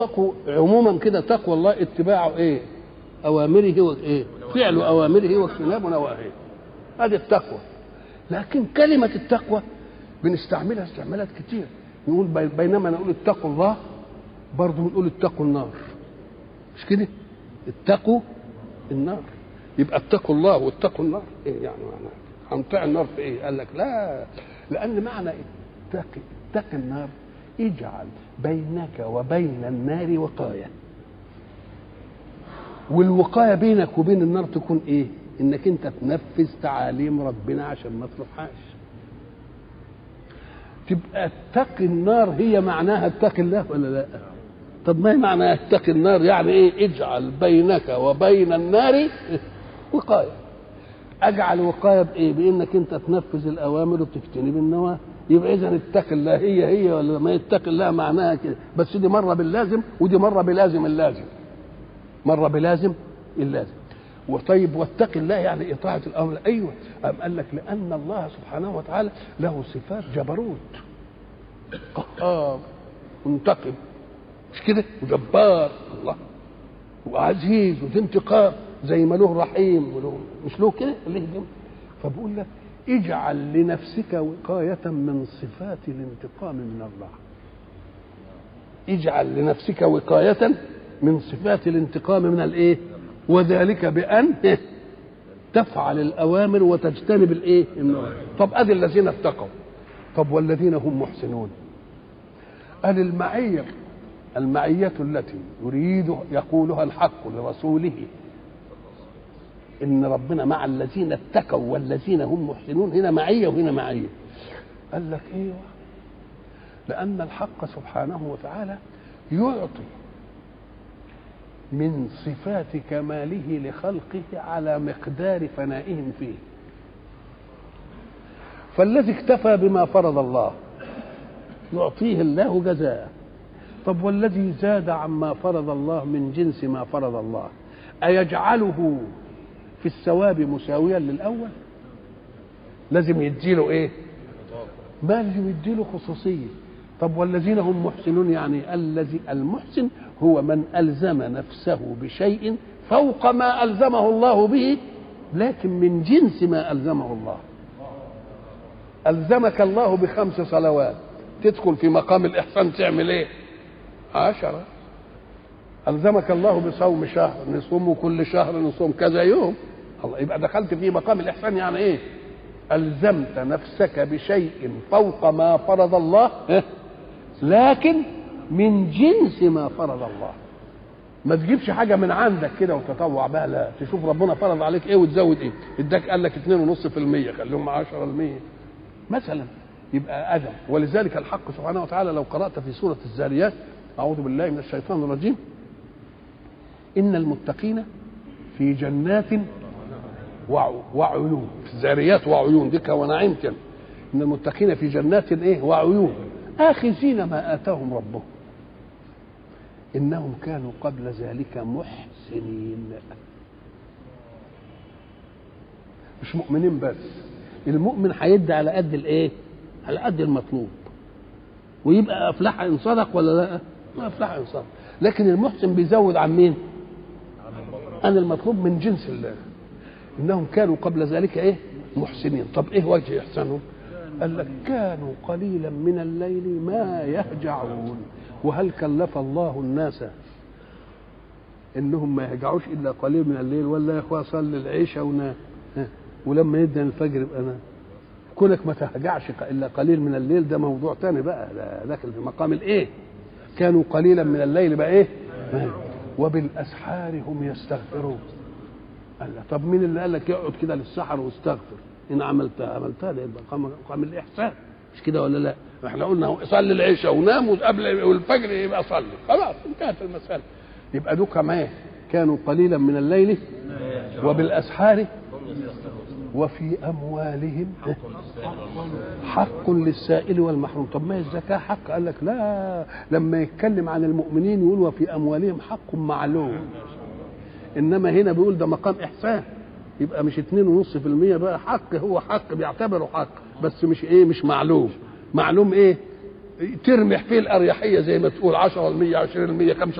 تقوى عموما كده، تقوى الله اتباع ايه؟ اوامره وايه؟ فعل اوامره واجتناب نواهيه. هذه التقوى. لكن كلمه التقوى بنستعملها استعمالات كتير. نقول بينما نقول اتقوا الله برضه بنقول اتقوا النار، مش كده؟ اتقوا النار، يبقى اتقوا الله واتقوا النار. ايه يعني معناها؟ هنطيع النار في ايه؟ قال لك لا، لان معنى اتقي النار اجعل بينك وبين النار وقايه، والوقايه بينك وبين النار تكون ايه؟ انك انت تنفذ تعاليم ربنا عشان ما تروحهاش. تبقى اتقي النار هي معناها اتقي الله ولا لا؟ طب ما هي معناها اتقي النار يعني ايه؟ اجعل بينك وبين النار وقايه. اجعل وقايه بايه؟ بانك انت تنفذ الاوامر وتجتنب النواهي. يبقى اذا اتقي الله هي ولا ما يتقي الله معناها كده، بس دي مره باللازم ودي مره بلازم اللازم، مره بلازم اللازم. وطيب واتقي الله يعني اطاعه الامر. ايوه، قال لك لان الله سبحانه وتعالى له صفات جبروت، قهار، منتقم، مش كده؟ وجبار الله، وعزيز وذي انتقام، زي ما له رحيم وله مش له كده ليه؟ فبقول لك اجعل لنفسك وقاية من صفات الانتقام من الله. اجعل لنفسك وقاية من صفات الانتقام من الايه؟ وذلك بأن تفعل الأوامر وتجتنب الايه؟ النواهي. طب ادي الذين اتقوا. طب والذين هم محسنون؟ قال المعية التي يريد يقولها الحق لرسوله إن ربنا مع الذين اتقوا والذين هم محسنون، هنا معية وهنا معية. قال لك ايوه، لأن الحق سبحانه وتعالى يعطي من صفات كماله لخلقه على مقدار فنائهم فيه. فالذي اكتفى بما فرض الله يعطيه الله جزاء. طب والذي زاد عما فرض الله من جنس ما فرض الله أيجعله في الثواب مساويا للأول؟ لازم يديله ايه؟ ما لازم يديله خصوصية. طب والذين هم محسنون يعني الذي المحسن هو من ألزم نفسه بشيء فوق ما ألزمه الله به، لكن من جنس ما ألزمه الله. ألزمك الله ب5 صلوات، تدخل في مقام الإحسان تعمل ايه؟ 10. ألزمك الله بصوم شهر، نصومه كل شهر، نصوم كذا يوم، الله، يبقى دخلت في مقام الإحسان. يعني ايه؟ ألزمت نفسك بشيء فوق ما فرض الله لكن من جنس ما فرض الله. ما تجيبش حاجة من عندك كده وتطوع بها، لا، تشوف ربنا فرض عليك ايه وتزود ايه. اداك قال لك 2.5%، خليهم 10% مثلا، يبقى أدم. ولذلك الحق سبحانه وتعالى لو قرأت في سورة الذاريات، أعوذ بالله من الشيطان الرجيم، إن المتقين في جنات وعيون، في الذاريات وعيون ديك ونعيم كده. إن المتقين في جنات ايه؟ وعيون آخذين ما آتاهم ربهم إنهم كانوا قبل ذلك محسنين. مش مؤمنين بس، المؤمن هيدي على قد الايه؟ على قد المطلوب، ويبقى افلح ان صدق ولا لا؟ ما افلح ان صدق. لكن المحسن بيزود عن مين؟ عن المطلوب من جنس الله. انهم كانوا قبل ذلك ايه؟ محسنين. طب ايه وجه احسانهم؟ قال لك كانوا قليلا من الليل ما يهجعون. وهل كلف الله الناس انهم ما يهجعوش الا قليل من الليل؟ ولا يا اخويا صلي العشاء ونام ولما يدن الفجر يبقى انا كونك ما تهجعش الا قليل من الليل ده موضوع تاني بقى، داخل في مقام الايه؟ كانوا قليلا من الليل بقى ايه؟ وبالاسحار هم يستغفرون. قال طب مين اللي قال لك يقعد كده للسحر واستغفر؟ ان عملتها ده يبقى مقام الاحسان، مش كده ولا لا؟ احنا قلنا صلي العشاء ونام وقبل والفجر يبقى صلي، خلاص انتهت المساله. يبقى دول كمان كانوا قليلا من الليل وبالاسحار وفي أموالهم حق للسائل والمحروم. طب ما الزكاة حق؟ قال لك لا، لما يتكلم عن المؤمنين يقول وفي أموالهم حق معلوم، إنما هنا بيقول ده مقام إحسان، يبقى مش 2.5% بقى حق، هو حق بيعتبره حق بس مش إيه؟ مش معلوم. معلوم إيه؟ ترمح فيه الاريحيه زي ما تقول 10% 20%